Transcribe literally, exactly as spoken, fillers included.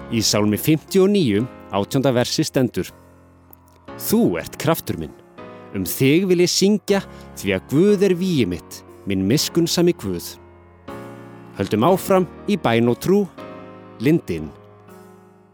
Í sálmi fimmtíu og níu, átjánda versi stendur: Þú ert kraftur minn, um þig vil ég syngja, því að Guð er vígi mitt, minn miskunnsami Guð. Höldum áfram í bæn og trú, Lindinn.